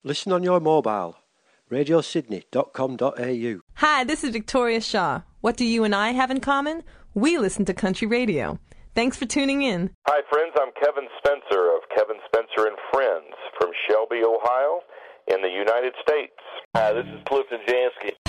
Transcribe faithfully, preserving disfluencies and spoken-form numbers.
Listen on your mobile. radio sydney dot com dot a u. Hi, this is Victoria Shaw. What do you and I have in common? We listen to country radio. Thanks for tuning in. Hi, friends. I'm Kevin Spencer of Kevin Spencer and Friends from Shelby, Ohio, in the United States. Hi, this is Clifton Jansky.